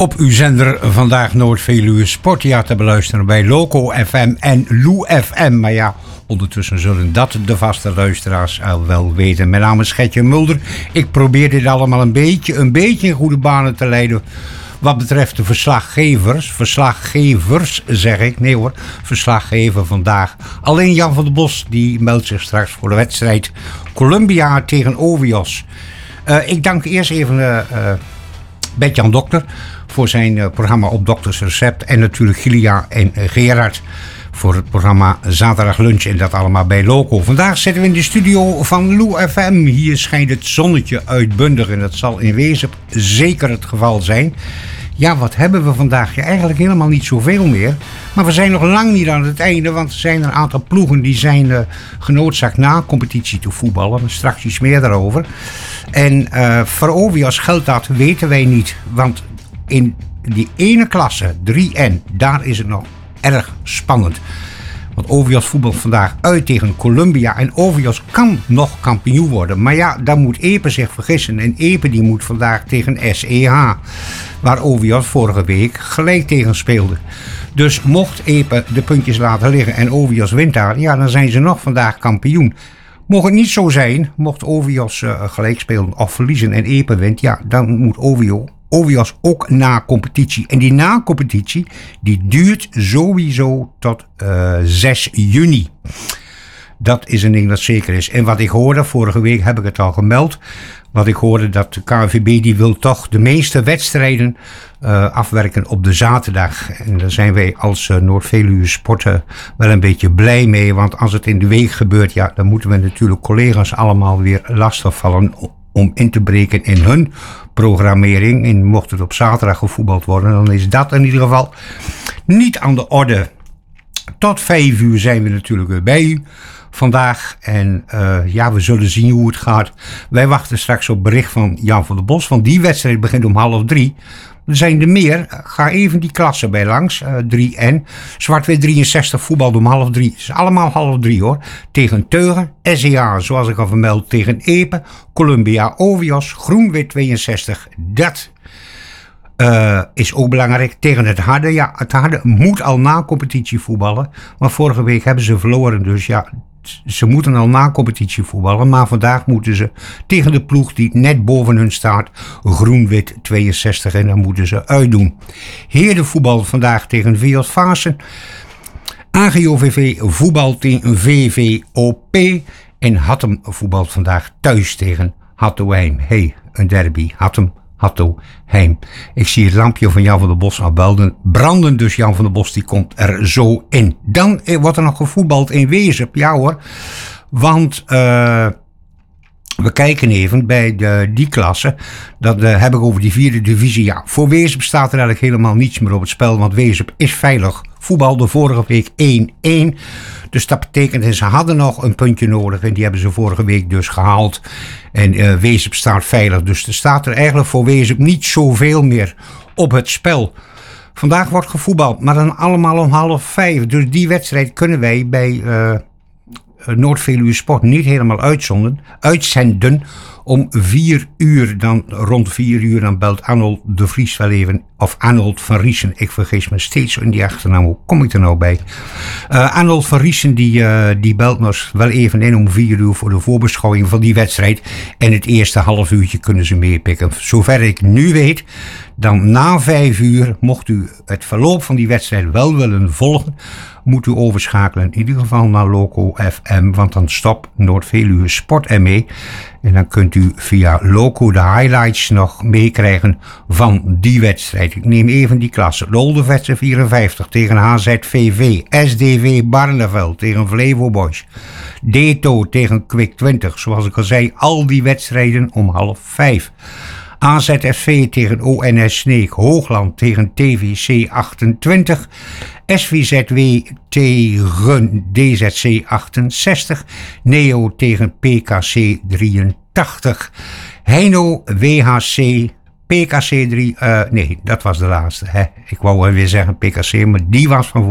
Op uw zender vandaag Noord-Veluwe Sportjaar te beluisteren bij Loco FM en Lou FM. Maar ja, ondertussen zullen dat de vaste luisteraars al wel weten. Mijn naam is Getje Mulder. Ik probeer dit allemaal een beetje in goede banen te leiden. Wat betreft de verslaggevers zeg ik. Nee hoor, verslaggever vandaag. Alleen Jan van der Bos, die meldt zich straks voor de wedstrijd Columbia tegen Ovios. Ik dank eerst even Bert-Jan Dokter voor zijn programma Op Dokters Recept. En natuurlijk Gilia en Gerard voor het programma Zaterdag Lunch. En dat allemaal bij Loco. Vandaag zitten we in de studio van Lou FM. Hier schijnt het zonnetje uitbundig. En dat zal in wezen zeker het geval zijn. Ja, wat hebben we vandaag? Ja, eigenlijk helemaal niet zoveel meer. Maar we zijn nog lang niet aan het einde. Want er zijn een aantal ploegen die zijn genoodzaakt na competitie te voetballen. Straks iets meer daarover. En voor Ovios geldt dat, weten wij niet. Want in die ene klasse, 3N, daar is het nog erg spannend. Want Ovios voetbalt vandaag uit tegen Columbia. En Ovios kan nog kampioen worden. Maar ja, dan moet Epe zich vergissen. En Epe die moet vandaag tegen SEH. Waar Ovios vorige week gelijk tegen speelde. Dus mocht Epe de puntjes laten liggen en Ovios wint daar, ja, dan zijn ze nog vandaag kampioen. Mocht het niet zo zijn, mocht Ovios gelijk spelen of verliezen en Epe wint, ja, dan moet Ovios ook na competitie. En die na-competitie, die duurt sowieso tot 6 juni. Dat is een ding dat zeker is. En wat ik hoorde, vorige week heb ik het al gemeld. Wat ik hoorde, dat de KNVB die wil toch de meeste wedstrijden afwerken op de zaterdag. En daar zijn wij als Noord-Veluwe Sporten wel een beetje blij mee. Want als het in de week gebeurt, ja, dan moeten we natuurlijk collega's allemaal weer lastigvallen om in te breken in hun programmering. En mocht het op zaterdag gevoetbald worden, dan is dat in ieder geval niet aan de orde. Tot 5 uur zijn we natuurlijk weer bij u vandaag. En ja, we zullen zien hoe het gaat. Wij wachten straks op bericht van Jan van der Bos. Want die wedstrijd begint om 2:30. Er zijn er meer. Ga even die klasse bij langs. 3N. Zwart-wit 63 voetbal om 2:30. Het is allemaal 2:30 hoor. Tegen Teugen. SEA, zoals ik al vermeld. Tegen Epe. Columbia. Ovios. Groen-wit 62. Dat is ook belangrijk. Tegen het Harde. Ja, het Harde moet al na competitie voetballen. Maar vorige week hebben ze verloren. Dus ja, ze moeten al na competitie voetballen. Maar vandaag moeten ze tegen de ploeg die net boven hun staat. Groen-wit 62. En dan moeten ze uitdoen. Heerde voetbal vandaag tegen Vios Vaassen. AGOVV voetbal tegen VVOP. En Hattem voetbalt vandaag thuis tegen Hattoheim. Hey, een derby. Hattoheim. Ik zie het lampje van Jan van der Bos al branden. Dus Jan van der Bos die komt er zo in. Dan wordt er nog gevoetbald in Wezep. Ja hoor. Want we kijken even bij die klasse. Dat heb ik over die 4e divisie. Ja, voor Wezep staat er eigenlijk helemaal niets meer op het spel. Want Wezep is veilig. Voetbalde vorige week 1-1. Dus dat betekent dat ze hadden nog een puntje nodig. En die hebben ze vorige week dus gehaald. En Wezep staat veilig. Dus er staat er eigenlijk voor Wezep niet zoveel meer op het spel. Vandaag wordt gevoetbald. Maar dan allemaal om 4:30. Dus die wedstrijd kunnen wij bij Noord-Veluwe Sport niet helemaal uitzenden. Om 4 uur, dan rond 4 uur, dan belt Arnold de Vries wel even. Of Arnold van Riesen, ik vergis me steeds in die achternaam. Hoe kom ik er nou bij? Arnold van Riesen die belt ons wel even in om 4 uur voor de voorbeschouwing van die wedstrijd. En het eerste half uurtje kunnen ze meepikken. Zover ik nu weet, dan na 5 uur, mocht u het verloop van die wedstrijd wel willen volgen, moet u overschakelen in ieder geval naar Loco FM. Want dan stopt Noord-Veluwe Sport ermee. En dan kunt u via Loco de highlights nog meekrijgen van die wedstrijd. Ik neem even die klasse. De Oldevetse 54 tegen HZVV. SDV Barneveld tegen Flevo Boys. Deto tegen Kwik 20. Zoals ik al zei, al die wedstrijden om 4:30. AZFV tegen ONS Sneek. Hoogland tegen TVC 28. SVZW tegen DZC 68. Neo tegen PKC 83. Heino WHC PKC 3. Nee, dat was de laatste. Hè. Ik wou weer zeggen PKC, maar die was van